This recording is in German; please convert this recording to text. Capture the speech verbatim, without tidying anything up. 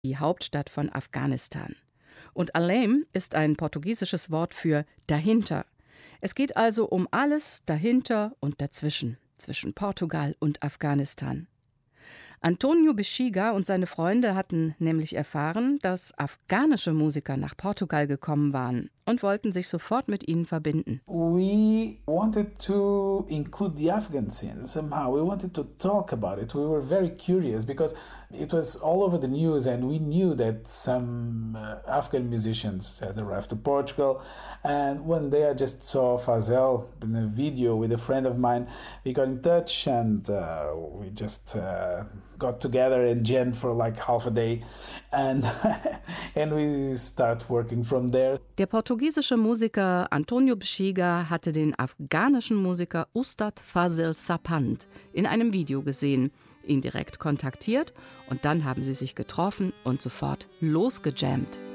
die Hauptstadt von Afghanistan. Und Além ist ein portugiesisches Wort für dahinter. Es geht also um alles dahinter und dazwischen, zwischen Portugal und Afghanistan. António Bexiga und seine Freunde hatten nämlich erfahren, dass afghanische Musiker nach Portugal gekommen waren und wollten sich sofort mit ihnen verbinden. We wanted to include the Afghan scene somehow. We wanted to talk about it. We were very curious because it was all over the news and we knew that some uh, Afghan musicians had arrived to Portugal. And one day I just saw Fazel in a video with a friend of mine. We got in touch and uh, we just uh, got together and jammed for like half a day and and we start working from there. Der portugiesische Musiker António Bexiga hatte den afghanischen Musiker Ustad Fazel Sapand in einem Video gesehen, ihn direkt kontaktiert und dann haben sie sich getroffen und sofort losgejammt.